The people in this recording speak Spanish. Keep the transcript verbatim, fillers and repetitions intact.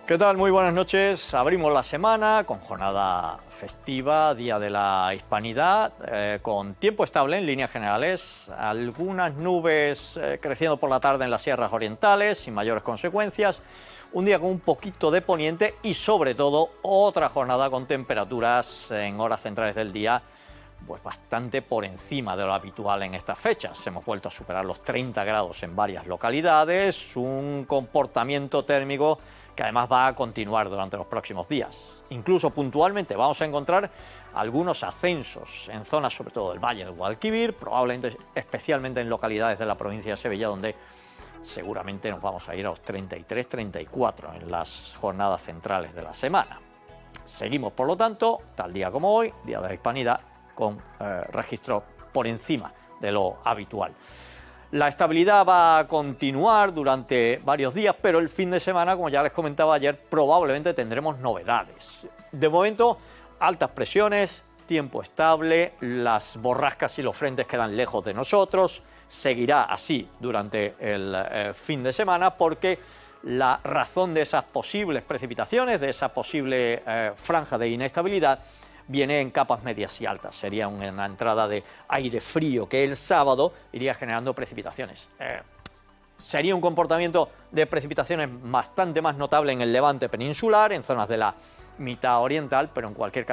¿Qué tal? Muy buenas noches. Abrimos la semana con jornada festiva, Día de la Hispanidad, eh, con tiempo estable en líneas generales, algunas nubes eh, creciendo por la tarde en las sierras orientales, sin mayores consecuencias, un día con un poquito de poniente y sobre todo otra jornada con temperaturas en horas centrales del día pues bastante por encima de lo habitual en estas fechas. Hemos vuelto a superar los treinta grados en varias localidades, un comportamiento térmico que además va a continuar durante los próximos días. Incluso puntualmente vamos a encontrar algunos ascensos en zonas sobre todo del Valle del Guadalquivir, probablemente especialmente en localidades de la provincia de Sevilla, donde seguramente nos vamos a ir a los treinta y tres treinta y cuatro en las jornadas centrales de la semana. Seguimos, por lo tanto, tal día como hoy, Día de la Hispanidad, con eh, registro por encima de lo habitual. La estabilidad va a continuar durante varios días, pero el fin de semana, como ya les comentaba ayer, probablemente tendremos novedades. De momento, altas presiones, tiempo estable, las borrascas y los frentes quedan lejos de nosotros. Seguirá así durante el eh, fin de semana porque la razón de esas posibles precipitaciones, de esa posible eh, franja de inestabilidad, viene en capas medias y altas. Sería una entrada de aire frío que el sábado iría generando precipitaciones. Eh, sería un comportamiento de precipitaciones bastante más notable en el levante peninsular, en zonas de la mitad oriental, pero en cualquier caso